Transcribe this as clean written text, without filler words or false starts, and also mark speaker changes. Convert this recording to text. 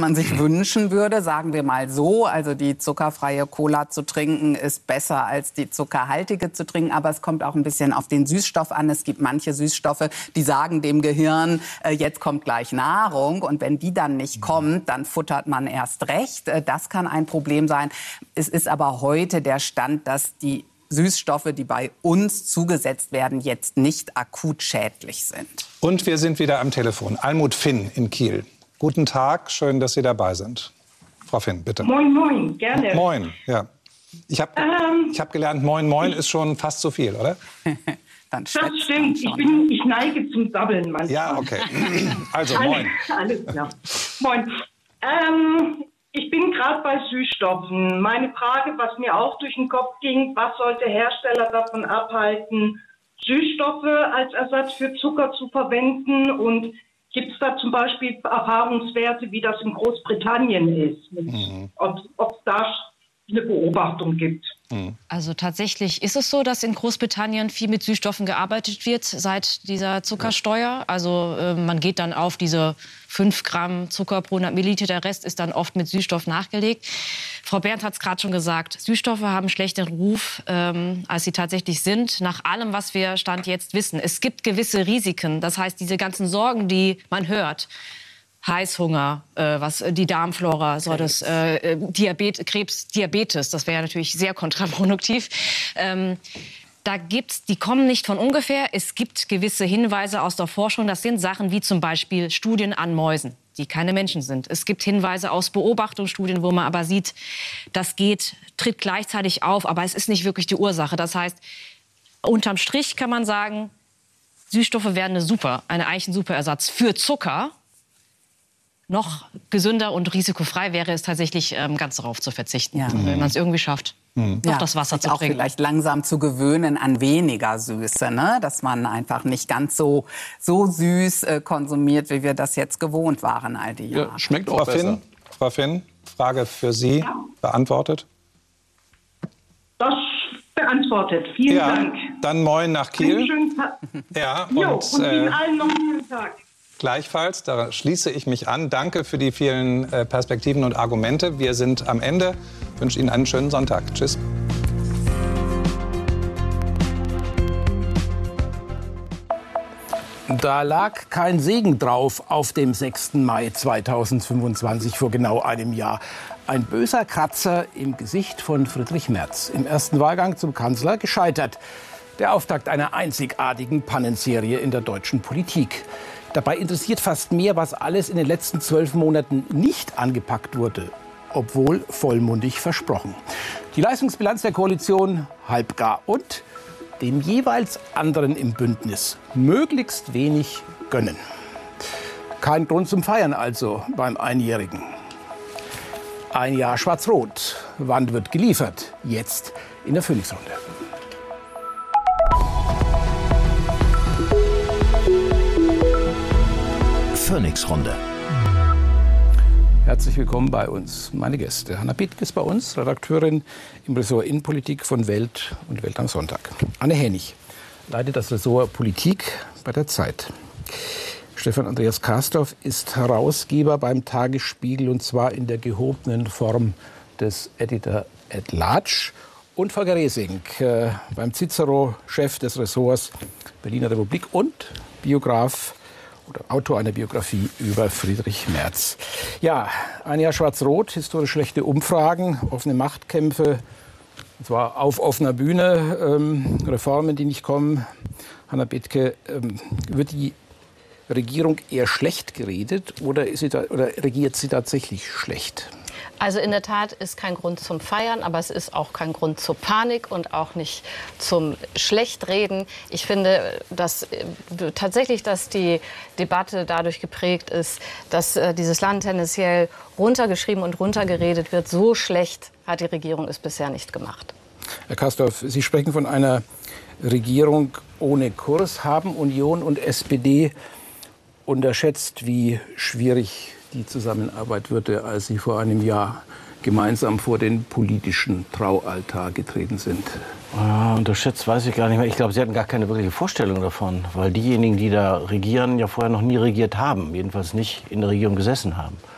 Speaker 1: man sich wünschen würde, sagen wir mal so. Also die zuckerfreie Cola zu trinken ist besser als die zuckerhaltige zu trinken. Aber es kommt auch ein bisschen auf den Süßstoff an. Es gibt manche Süßstoffe, die sagen dem Gehirn, jetzt kommt gleich Nahrung. Und wenn die dann nicht kommt, dann futtert man erst recht. Das kann ein Problem sein. Es ist aber heute der Stand, dass die Süßstoffe, die bei uns zugesetzt werden, jetzt nicht akut schädlich sind.
Speaker 2: Und wir sind wieder am Telefon. Almut Finn in Kiel. Guten Tag, schön, dass Sie dabei sind. Frau Finn, bitte.
Speaker 3: Moin, moin, gerne.
Speaker 2: Moin, ja. Ich hab gelernt, moin, moin ist schon fast zu viel, oder?
Speaker 3: Dann das stimmt. Ich neige zum Sabbeln manchmal.
Speaker 2: Ja, okay. Also, moin.
Speaker 3: Alles klar. Moin. Ich bin gerade bei Süßstoffen. Meine Frage, was mir auch durch den Kopf ging, was sollte Hersteller davon abhalten, Süßstoffe als Ersatz für Zucker zu verwenden? Und gibt es da zum Beispiel Erfahrungswerte, wie das in Großbritannien ist? Ob es da eine Beobachtung gibt?
Speaker 4: Also tatsächlich ist es so, dass in Großbritannien viel mit Süßstoffen gearbeitet wird seit dieser Zuckersteuer. Also man geht dann auf diese 5 Gramm Zucker pro 100 Milliliter. Der Rest ist dann oft mit Süßstoff nachgelegt. Frau Berndt hat es gerade schon gesagt, Süßstoffe haben schlechteren Ruf, als sie tatsächlich sind. Nach allem, was wir Stand jetzt wissen. Es gibt gewisse Risiken. Das heißt, diese ganzen Sorgen, die man hört, Heißhunger, was die Darmflora, so das Krebs, Diabetes, das wäre natürlich sehr kontraproduktiv. Die kommen nicht von ungefähr. Es gibt gewisse Hinweise aus der Forschung. Das sind Sachen wie zum Beispiel Studien an Mäusen, die keine Menschen sind. Es gibt Hinweise aus Beobachtungsstudien, wo man aber sieht, das tritt gleichzeitig auf, aber es ist nicht wirklich die Ursache. Das heißt, unterm Strich kann man sagen, Süßstoffe wären eigentlich ein super Ersatz für Zucker. Noch gesünder und risikofrei wäre es tatsächlich, ganz darauf zu verzichten, wenn man es irgendwie schafft, noch das Wasser zu trinken. Auch
Speaker 1: vielleicht langsam zu gewöhnen an weniger Süße, ne? Dass man einfach nicht ganz so süß konsumiert, wie wir das jetzt gewohnt waren all die Jahre.
Speaker 5: Ja, schmeckt auch besser.
Speaker 2: Frau Finn, Frage für Sie beantwortet?
Speaker 3: Das beantwortet. Vielen Dank.
Speaker 2: Dann moin nach Kiel.
Speaker 3: Einen schönen Tag.
Speaker 2: Ja,
Speaker 3: und Ihnen allen noch einen schönen Tag.
Speaker 2: Gleichfalls, da schließe ich mich an. Danke für die vielen Perspektiven und Argumente. Wir sind am Ende. Ich wünsche Ihnen einen schönen Sonntag. Tschüss.
Speaker 5: Da lag kein Segen drauf auf dem 6. Mai 2025 vor genau einem Jahr. Ein böser Kratzer im Gesicht von Friedrich Merz. Im ersten Wahlgang zum Kanzler gescheitert. Der Auftakt einer einzigartigen Pannenserie in der deutschen Politik. Dabei interessiert fast mehr, was alles in den letzten 12 Monaten nicht angepackt wurde, obwohl vollmundig versprochen. Die Leistungsbilanz der Koalition halbgar und dem jeweils anderen im Bündnis möglichst wenig gönnen. Kein Grund zum Feiern also beim Einjährigen. Ein Jahr Schwarz-Rot. Wann wird geliefert? Jetzt in der Phoenix-Runde.
Speaker 6: Phoenix-Runde.
Speaker 5: Herzlich willkommen bei uns, meine Gäste. Hanna Bittke ist bei uns, Redakteurin im Ressort Innenpolitik von Welt und Welt am Sonntag. Anne Hennig leitet das Ressort Politik bei der Zeit. Stefan Andreas Kastorf ist Herausgeber beim Tagesspiegel, und zwar in der gehobenen Form des Editor at Large. Und Volker Resing, beim Cicero, Chef des Ressorts Berliner Republik und Biograf oder Autor einer Biografie über Friedrich Merz. Ja, ein Jahr Schwarz-Rot, historisch schlechte Umfragen, offene Machtkämpfe, und zwar auf offener Bühne, Reformen, die nicht kommen. Hanna Bethke, wird die Regierung eher schlecht geredet oder regiert sie tatsächlich schlecht?
Speaker 7: Also in der Tat ist kein Grund zum Feiern, aber es ist auch kein Grund zur Panik und auch nicht zum Schlechtreden. Ich finde, dass die Debatte dadurch geprägt ist, dass dieses Land tendenziell runtergeschrieben und runtergeredet wird. So schlecht hat die Regierung es bisher nicht gemacht.
Speaker 5: Herr Kastorf, Sie sprechen von einer Regierung ohne Kurs. Haben Union und SPD unterschätzt, wie schwierig die Zusammenarbeit würde, als Sie vor einem Jahr gemeinsam vor den politischen Traualtar getreten sind?
Speaker 8: Unterschätzt weiß ich gar nicht mehr. Ich glaube, Sie hatten gar keine wirkliche Vorstellung davon, weil diejenigen, die da regieren, ja vorher noch nie regiert haben, jedenfalls nicht in der Regierung gesessen haben.